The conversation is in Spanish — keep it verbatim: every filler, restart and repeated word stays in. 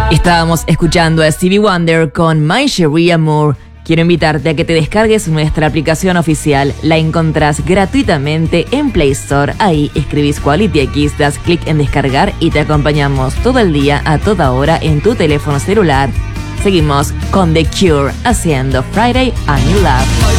Estábamos escuchando a Stevie Wonder con My Cherie Amour. Quiero invitarte a que te descargues nuestra aplicación oficial. La encontrás gratuitamente en Play Store. Ahí escribís Quality X, das clic en descargar y te acompañamos todo el día, a toda hora, en tu teléfono celular. Seguimos con The Cure haciendo Friday a New Love.